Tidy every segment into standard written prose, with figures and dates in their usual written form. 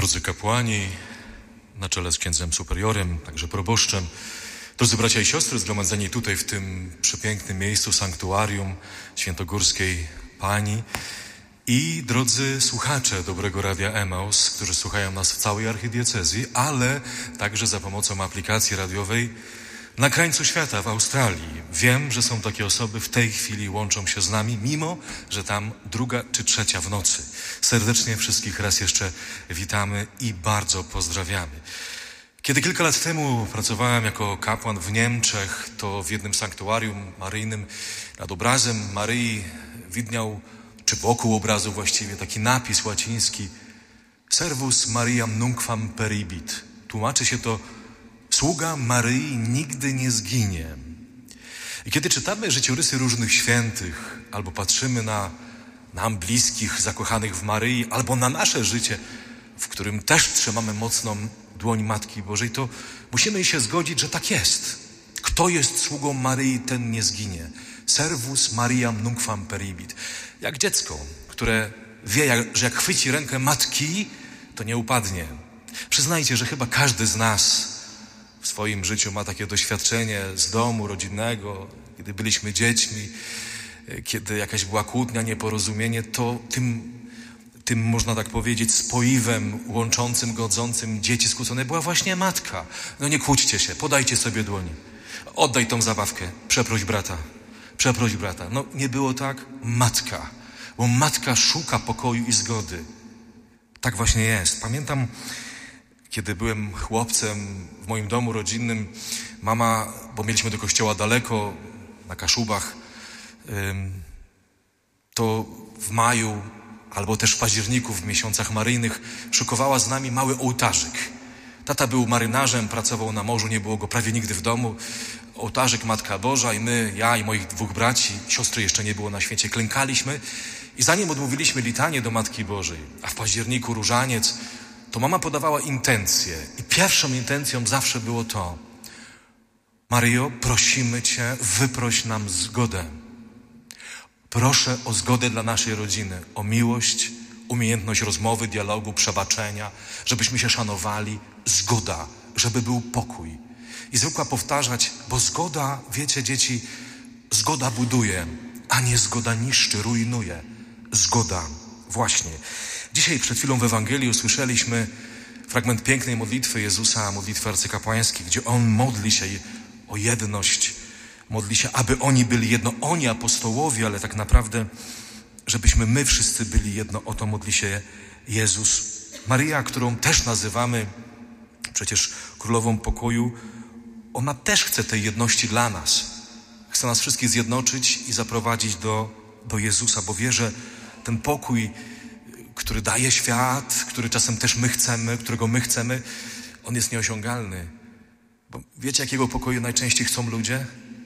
Drodzy kapłani, na czele z księdzem superiorem, także proboszczem, drodzy bracia i siostry zgromadzeni tutaj w tym przepięknym miejscu sanktuarium świętogórskiej Pani i drodzy słuchacze Dobrego Radia Emaus, którzy słuchają nas w całej archidiecezji, ale także za pomocą aplikacji radiowej na krańcu świata, w Australii. Wiem, że są takie osoby, w tej chwili łączą się z nami, mimo że tam 2 czy 3 w nocy. Serdecznie wszystkich raz jeszcze witamy i bardzo pozdrawiamy. Kiedy kilka lat temu pracowałem jako kapłan w Niemczech, to w jednym sanktuarium maryjnym nad obrazem Maryi widniał, czy wokół obrazu właściwie, taki napis łaciński Servus Mariam nunquam peribit. Tłumaczy się to sługa Maryi nigdy nie zginie. I kiedy czytamy życiorysy różnych świętych, albo patrzymy na nam bliskich, zakochanych w Maryi, albo na nasze życie, w którym też trzymamy mocną dłoń Matki Bożej, to musimy się zgodzić, że tak jest. Kto jest sługą Maryi, ten nie zginie. Servus Mariam nunquam peribit. Jak dziecko, które wie, że jak chwyci rękę matki, to nie upadnie. Przyznajcie, że chyba każdy z nas w swoim życiu ma takie doświadczenie z domu rodzinnego, kiedy byliśmy dziećmi, kiedy jakaś była kłótnia, nieporozumienie, to tym można tak powiedzieć spoiwem łączącym, godzącym dzieci skłócone była właśnie matka. No nie kłóćcie się, podajcie sobie dłoń. Oddaj tą zabawkę, przeproś brata. No nie było tak? Matka. Bo matka szuka pokoju i zgody. Tak właśnie jest. Pamiętam, kiedy byłem chłopcem w moim domu rodzinnym, mama, bo mieliśmy do kościoła daleko, na Kaszubach, to w maju albo też w październiku, w miesiącach maryjnych, szykowała z nami mały ołtarzyk. Tata był marynarzem, pracował na morzu, nie było go prawie nigdy w domu. Ołtarzyk Matka Boża i my, ja i moich 2 braci, siostry jeszcze nie było na świecie, klękaliśmy i zanim odmówiliśmy litanię do Matki Bożej, a w październiku różaniec, to mama podawała intencję i pierwszą intencją zawsze było to: Maryjo, prosimy Cię, wyproś nam zgodę. Proszę o zgodę dla naszej rodziny, o miłość, umiejętność rozmowy, dialogu, przebaczenia, żebyśmy się szanowali. Zgoda, żeby był pokój. I zwykła powtarzać, bo zgoda, wiecie dzieci, zgoda buduje, a nie zgoda niszczy, rujnuje. Zgoda, właśnie. Dzisiaj przed chwilą w Ewangelii usłyszeliśmy fragment pięknej modlitwy Jezusa, modlitwy arcykapłańskiej, gdzie On modli się o jedność, modli się, aby oni byli jedno, oni apostołowie, ale tak naprawdę, żebyśmy my wszyscy byli jedno, o to modli się Jezus. Maryja, którą też nazywamy przecież Królową Pokoju, ona też chce tej jedności dla nas. Chce nas wszystkich zjednoczyć i zaprowadzić do Jezusa, bo wie, że ten pokój, który daje świat, który czasem też my chcemy, którego my chcemy, on jest nieosiągalny. Bo wiecie, jakiego pokoju najczęściej chcą ludzie?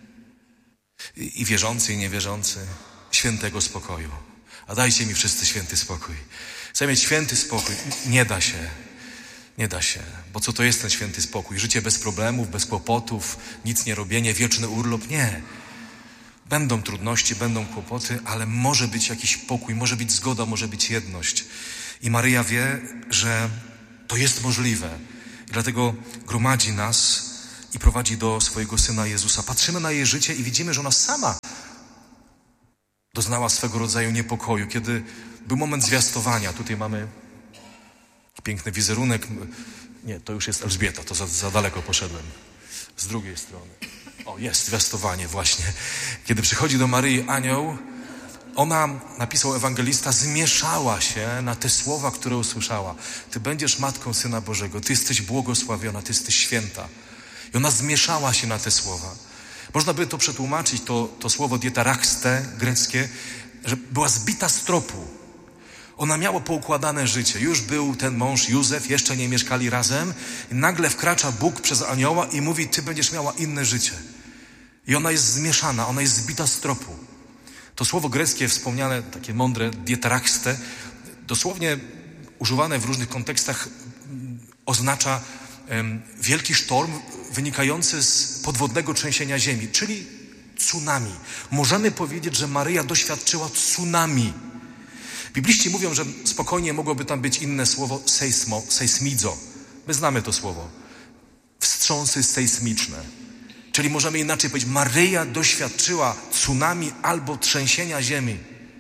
I wierzący, i niewierzący. Świętego spokoju. A dajcie mi wszyscy święty spokój. Chcę mieć święty spokój. Nie da się. Nie da się. Bo co to jest ten święty spokój? Życie bez problemów, bez kłopotów, nic nie robienie, wieczny urlop? Nie. Będą trudności, będą kłopoty, ale może być jakiś pokój, może być zgoda, może być jedność. I Maryja wie, że to jest możliwe. I dlatego gromadzi nas i prowadzi do swojego Syna Jezusa. Patrzymy na jej życie i widzimy, że ona sama doznała swego rodzaju niepokoju. Kiedy był moment zwiastowania, tutaj mamy piękny wizerunek. Nie, to już jest Elżbieta, to za daleko poszedłem. Z drugiej strony. O, jest zwiastowanie właśnie. Kiedy przychodzi do Maryi anioł, ona, napisał ewangelista, zmieszała się na te słowa, które usłyszała. Ty będziesz Matką Syna Bożego, Ty jesteś błogosławiona, Ty jesteś święta. I ona zmieszała się na te słowa. Można by to przetłumaczyć, to słowo dietaraxte greckie, że była zbita z tropu. Ona miała poukładane życie. Już był ten mąż Józef, jeszcze nie mieszkali razem. I nagle wkracza Bóg przez anioła i mówi, ty będziesz miała inne życie. I ona jest zmieszana, ona jest zbita z tropu. To słowo greckie wspomniane, takie mądre, dietaraxte, dosłownie używane w różnych kontekstach, oznacza wielki sztorm wynikający z podwodnego trzęsienia ziemi, czyli tsunami. Możemy powiedzieć, że Maryja doświadczyła tsunami. Bibliści mówią, że spokojnie mogłoby tam być inne słowo sejsmidzo. My znamy to słowo. Wstrząsy sejsmiczne. Czyli możemy inaczej powiedzieć, Maryja doświadczyła tsunami albo trzęsienia ziemi.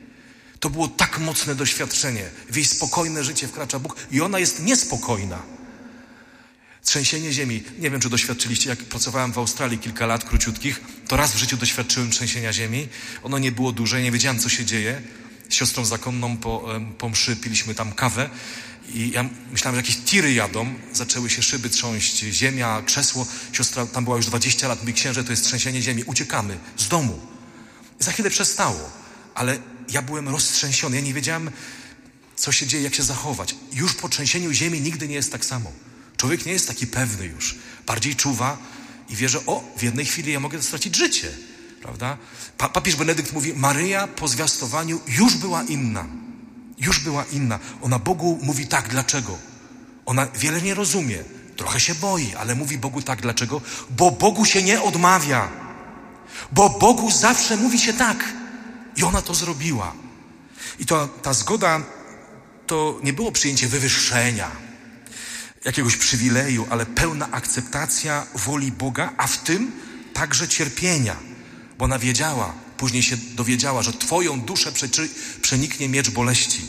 To było tak mocne doświadczenie. W jej spokojne życie wkracza Bóg i ona jest niespokojna. Trzęsienie ziemi. Nie wiem, czy doświadczyliście, jak pracowałem w Australii kilka lat króciutkich, to raz w życiu doświadczyłem trzęsienia ziemi. Ono nie było duże, nie wiedziałem, co się dzieje. Z siostrą zakonną po mszy piliśmy tam kawę i ja myślałem, że jakieś tiry jadą. Zaczęły się szyby trząść, ziemia, krzesło. Siostra tam była już 20 lat. Mówi, księże, to jest trzęsienie ziemi. Uciekamy z domu. I za chwilę przestało. Ale ja byłem roztrzęsiony. Ja nie wiedziałem, co się dzieje, jak się zachować. Już po trzęsieniu ziemi nigdy nie jest tak samo. Człowiek nie jest taki pewny już. Bardziej czuwa i wie, że w jednej chwili ja mogę stracić życie. Prawda? Papież Benedykt mówi, Maryja po zwiastowaniu już była inna. Już była inna. Ona Bogu mówi tak, dlaczego? Ona wiele nie rozumie. Trochę się boi, ale mówi Bogu tak, dlaczego? Bo Bogu się nie odmawia. Bo Bogu zawsze mówi się tak. I ona to zrobiła. I ta zgoda to nie było przyjęcie wywyższenia, jakiegoś przywileju, ale pełna akceptacja woli Boga, a w tym także cierpienia. Bo ona wiedziała, później się dowiedziała, że twoją duszę przeniknie miecz boleści.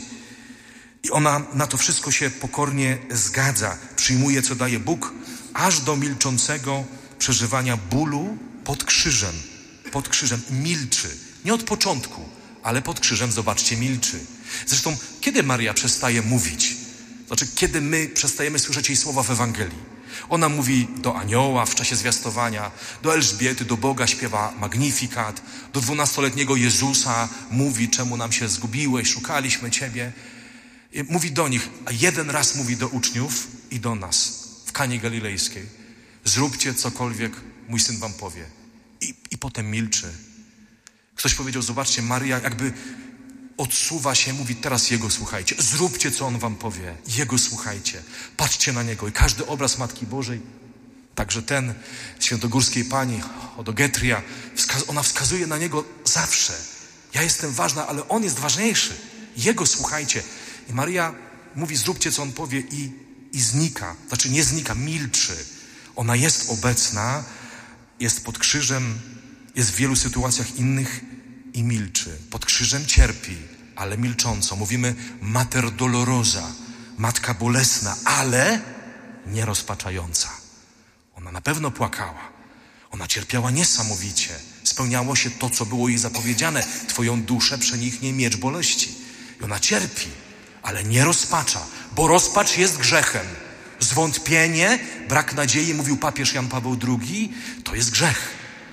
I ona na to wszystko się pokornie zgadza. Przyjmuje, co daje Bóg, aż do milczącego przeżywania bólu pod krzyżem. Pod krzyżem milczy. Nie od początku, ale pod krzyżem, zobaczcie, milczy. Zresztą, kiedy Maryja przestaje mówić? Znaczy, kiedy my przestajemy słyszeć jej słowa w Ewangelii? Ona mówi do anioła w czasie zwiastowania, do Elżbiety, do Boga śpiewa Magnifikat, do 12-letniego Jezusa mówi, czemu nam się zgubiłeś, szukaliśmy Ciebie. I mówi do nich, a jeden raz mówi do uczniów i do nas w Kanie Galilejskiej. Zróbcie cokolwiek mój syn wam powie. I potem milczy. Ktoś powiedział, zobaczcie, Maryja jakby odsuwa się, mówi, teraz Jego słuchajcie. Zróbcie, co On wam powie. Jego słuchajcie. Patrzcie na Niego. I każdy obraz Matki Bożej, także ten Świętogórskiej Pani, Odogetria, ona wskazuje na Niego zawsze. Ja jestem ważna, ale On jest ważniejszy. Jego słuchajcie. I Maryja mówi, zróbcie, co On powie i znika. Znaczy nie znika, milczy. Ona jest obecna, jest pod krzyżem, jest w wielu sytuacjach innych i milczy. Pod krzyżem cierpi, ale milcząco. Mówimy Mater Dolorosa, matka bolesna, ale nie rozpaczająca. Ona na pewno płakała. Ona cierpiała niesamowicie. Spełniało się to, co było jej zapowiedziane. Twoją duszę przeniknie miecz boleści. I ona cierpi, ale nie rozpacza, bo rozpacz jest grzechem. Zwątpienie, brak nadziei, mówił papież Jan Paweł II, to jest grzech.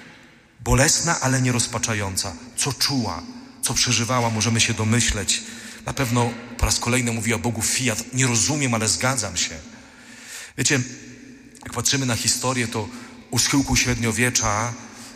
Bolesna, ale nie rozpaczająca. Co czuła, co przeżywała, możemy się domyśleć. Na pewno po raz kolejny mówiła Bogu fiat. Nie rozumiem, ale zgadzam się. Wiecie, jak patrzymy na historię, to u schyłku średniowiecza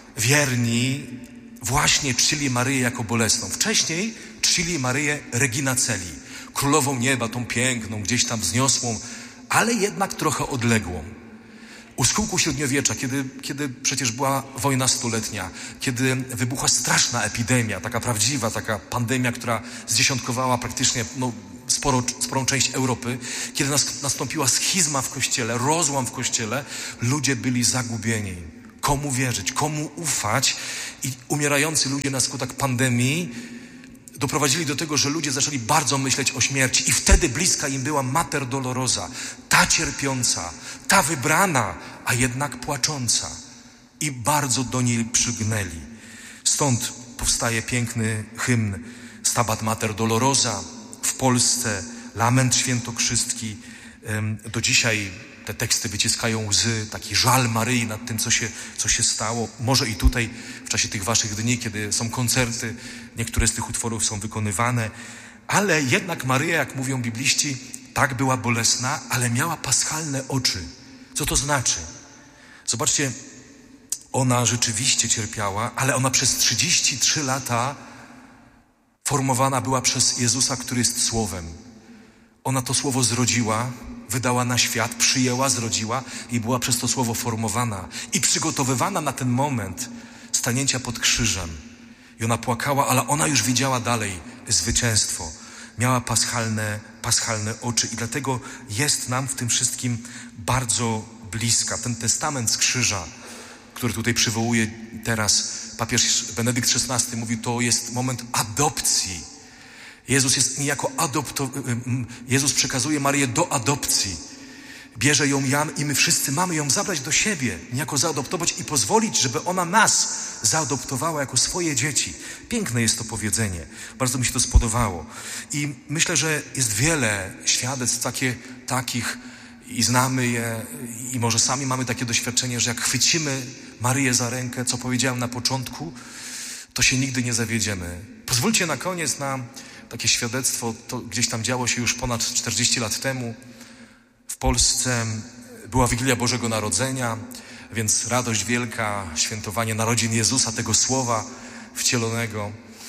wierni właśnie czcili Maryję jako bolesną. Wcześniej czcili Maryję Regina Celi, królową nieba, tą piękną, gdzieś tam wzniosłą, ale jednak trochę odległą. U schyłku średniowiecza, kiedy przecież była wojna stuletnia, kiedy wybuchła straszna epidemia, taka prawdziwa, taka pandemia, która zdziesiątkowała praktycznie sporą część Europy, kiedy nastąpiła schizma w Kościele, rozłam w Kościele, ludzie byli zagubieni. Komu wierzyć, komu ufać? I umierający ludzie na skutek pandemii doprowadzili do tego, że ludzie zaczęli bardzo myśleć o śmierci i wtedy bliska im była Mater Dolorosa, ta cierpiąca, ta wybrana, a jednak płacząca. I bardzo do niej przygnęli. Stąd powstaje piękny hymn Stabat Mater Dolorosa w Polsce, lament świętokrzystki. Do dzisiaj te teksty wyciskają łzy, taki żal Maryi nad tym, co się stało. Może i tutaj w czasie tych waszych dni, kiedy są koncerty, niektóre z tych utworów są wykonywane. Ale jednak Maryja, jak mówią bibliści, tak była bolesna, ale miała paschalne oczy. Co to znaczy? Zobaczcie, ona rzeczywiście cierpiała, ale ona przez 33 lata formowana była przez Jezusa, który jest Słowem. Ona to Słowo zrodziła, wydała na świat, przyjęła, zrodziła i była przez to Słowo formowana i przygotowywana na ten moment stanięcia pod krzyżem. I ona płakała, ale ona już widziała dalej zwycięstwo. miała paschalne oczy i dlatego jest nam w tym wszystkim bardzo bliska. Ten testament z krzyża, który tutaj przywołuje teraz papież Benedykt XVI, mówi, to jest moment adopcji. Jezus jest niejako Jezus przekazuje Maryję do adopcji. Bierze ją Jan i my wszyscy mamy ją zabrać do siebie, niejako zaadoptować i pozwolić, żeby ona nas zaadoptowała jako swoje dzieci. Piękne jest to powiedzenie. Bardzo mi się to spodobało. I myślę, że jest wiele świadectw takich i znamy je i może sami mamy takie doświadczenie, że jak chwycimy Maryję za rękę, co powiedziałem na początku, to się nigdy nie zawiedziemy. Pozwólcie na koniec na takie świadectwo, to gdzieś tam działo się już ponad 40 lat temu. W Polsce była Wigilia Bożego Narodzenia, więc radość wielka, świętowanie narodzin Jezusa, tego Słowa wcielonego.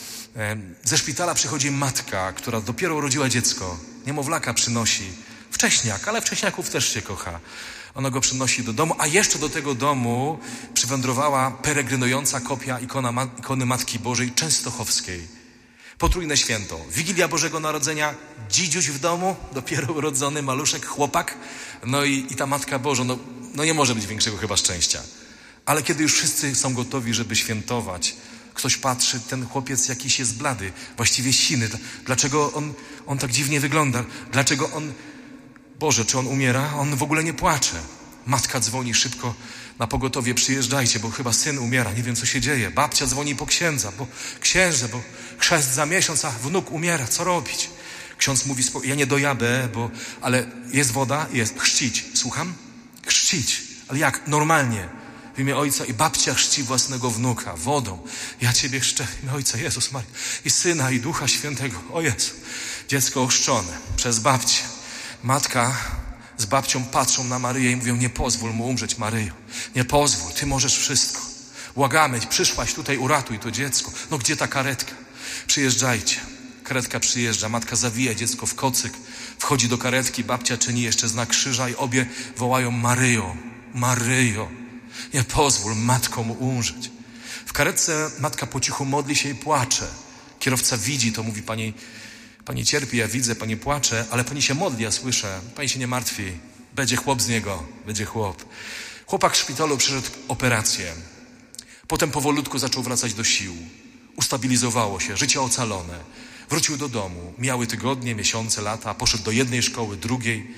Ze szpitala przychodzi matka, która dopiero urodziła dziecko. Niemowlaka przynosi. Wcześniak, ale wcześniaków też się kocha. Ona go przynosi do domu, a jeszcze do tego domu przywędrowała peregrynująca kopia ikony Matki Bożej Częstochowskiej. Potrójne święto. Wigilia Bożego Narodzenia, dzidziuś w domu, dopiero urodzony maluszek, chłopak. No i ta Matka Boża, no nie może być większego chyba szczęścia. Ale kiedy już wszyscy są gotowi, żeby świętować, ktoś patrzy, ten chłopiec jakiś jest blady, właściwie siny. Dlaczego on tak dziwnie wygląda? Dlaczego Boże, czy on umiera? On w ogóle nie płacze. Matka dzwoni szybko na pogotowie, przyjeżdżajcie, bo chyba syn umiera, nie wiem co się dzieje. Babcia dzwoni po księdza, bo chrzest za miesiąc, a wnuk umiera, co robić? Ksiądz mówi, ja nie dojadę, ale jest woda? Jest. Chrzcić. Słucham? Chrzcić. Ale jak? Normalnie. W imię Ojca i babcia chrzci własnego wnuka wodą. Ja Ciebie chrzczę w imię Ojca, Jezus Maria i Syna i Ducha Świętego. O Jezu. Dziecko ochrzczone przez babcię. Matka z babcią patrzą na Maryję i mówią, nie pozwól mu umrzeć, Maryjo. Nie pozwól, Ty możesz wszystko. Błagamy, przyszłaś tutaj, uratuj to dziecko. No gdzie ta karetka? Przyjeżdżajcie. Karetka przyjeżdża, matka zawija dziecko w kocyk, wchodzi do karetki, babcia czyni jeszcze znak krzyża i obie wołają, Maryjo, Maryjo, nie pozwól matko mu umrzeć. W karetce matka po cichu modli się i płacze. Kierowca widzi to, mówi, pani cierpi, ja widzę, pani płacze, ale pani się modli, ja słyszę. Pani się nie martwi, będzie chłop z niego, będzie chłop. Chłopak w szpitalu przeszedł operację. Potem powolutku zaczął wracać do sił. Ustabilizowało się, życie ocalone. Wrócił do domu. Mijały tygodnie, miesiące, lata. Poszedł do jednej szkoły, drugiej.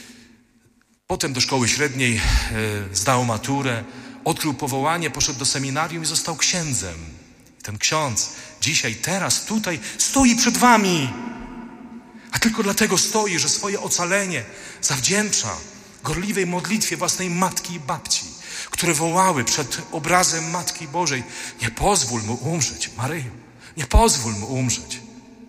Potem do szkoły średniej, zdał maturę. Odkrył powołanie, poszedł do seminarium i został księdzem. Ten ksiądz dzisiaj, teraz, tutaj stoi przed wami. A tylko dlatego stoi, że swoje ocalenie zawdzięcza gorliwej modlitwie własnej matki i babci, które wołały przed obrazem Matki Bożej. Nie pozwól mu umrzeć, Maryjo. Nie pozwól mu umrzeć.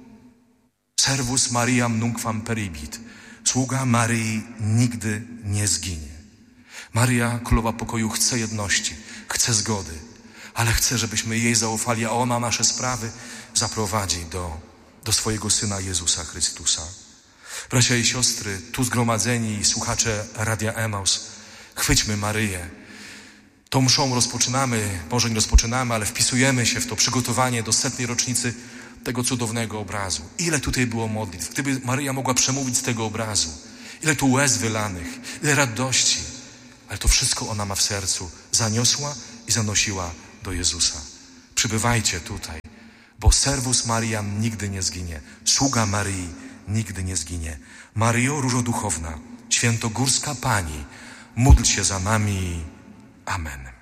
Servus Mariam nunquam peribit. Sługa Maryi nigdy nie zginie. Maryja, Królowa Pokoju, chce jedności, chce zgody, ale chce, żebyśmy jej zaufali, a ona nasze sprawy zaprowadzi do swojego Syna Jezusa Chrystusa. Bracia i siostry, tu zgromadzeni i słuchacze Radia Emaus, chwyćmy Maryję. Tą mszą rozpoczynamy, może nie rozpoczynamy, ale wpisujemy się w to przygotowanie do 100. rocznicy tego cudownego obrazu. Ile tutaj było modlitw. Gdyby Maryja mogła przemówić z tego obrazu, ile tu łez wylanych, ile radości, ale to wszystko ona ma w sercu. Zaniosła i zanosiła do Jezusa. Przybywajcie tutaj, bo servus Mariam nigdy nie zginie. Sługa Maryi nigdy nie zginie. Maryjo Różoduchowna, Świętogórska Pani, módl się za nami. Amen.